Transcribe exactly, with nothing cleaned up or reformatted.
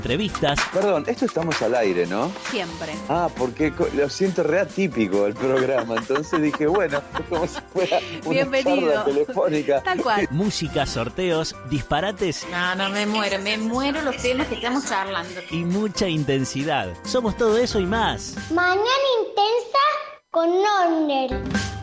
entrevistas. Perdón, esto estamos al aire, ¿no? Siempre. Ah, porque co- lo siento re atípico el programa, entonces dije, bueno, es como si fuera una Bienvenido. charla telefónica. Tal cual. Música, sorteos, disparates No, no, me muero, me muero los temas que estamos charlando. y mucha intensidad. Somos todo eso y más. Mañana intensa con Nonder.